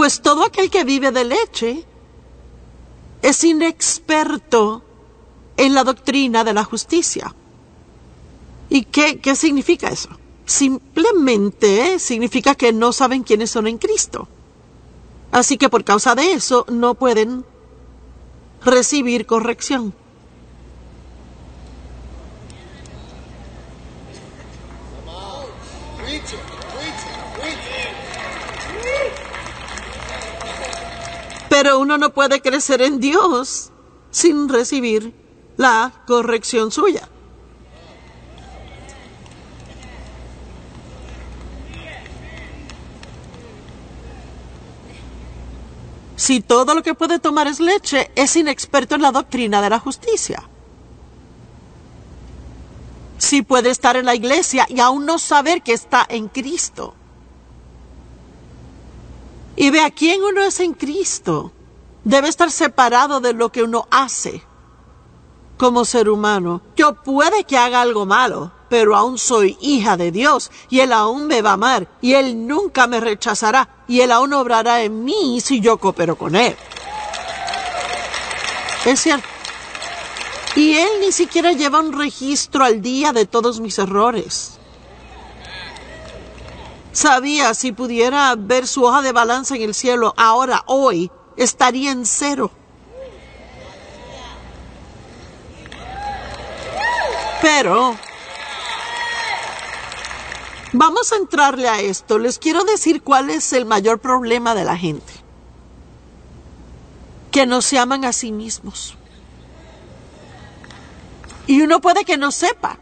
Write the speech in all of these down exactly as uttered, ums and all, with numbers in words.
Pues todo aquel que vive de leche es inexperto en la doctrina de la justicia. ¿Y qué, qué significa eso? Simplemente significa que no saben quiénes son en Cristo. Así que por causa de eso no pueden recibir corrección. Pero uno no puede crecer en Dios sin recibir la corrección suya. Si todo lo que puede tomar es leche, es inexperto en la doctrina de la justicia. Si puede estar en la iglesia y aún no saber que está en Cristo. Y ve a quién uno es en Cristo. Debe estar separado de lo que uno hace como ser humano. Yo puede que haga algo malo, pero aún soy hija de Dios, y Él aún me va a amar, y Él nunca me rechazará, y Él aún obrará en mí si yo coopero con Él. Es cierto. Y Él ni siquiera lleva un registro al día de todos mis errores. Sabía, si pudiera ver su hoja de balanza en el cielo, ahora, hoy, estaría en cero. Pero vamos a entrarle a esto. Les quiero decir cuál es el mayor problema de la gente. Que no se aman a sí mismos. Y uno puede que no sepa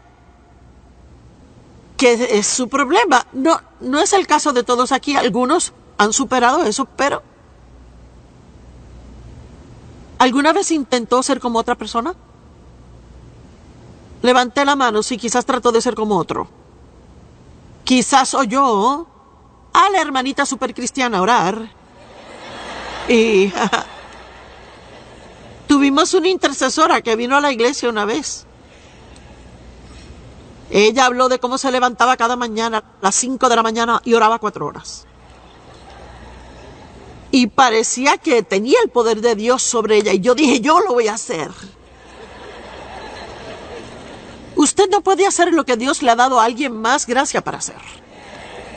que es su problema. No, no es el caso de todos aquí. Algunos han superado eso, pero ¿alguna vez intentó ser como otra persona? Levanté la mano si quizás trató de ser como otro. Quizás oyó a la hermanita supercristiana orar. Y tuvimos una intercesora que vino a la iglesia una vez. Ella habló de cómo se levantaba cada mañana a las cinco de la mañana y oraba cuatro horas. Y parecía que tenía el poder de Dios sobre ella. Y yo dije, yo lo voy a hacer. Usted no puede hacer lo que Dios le ha dado a alguien más gracia para hacer.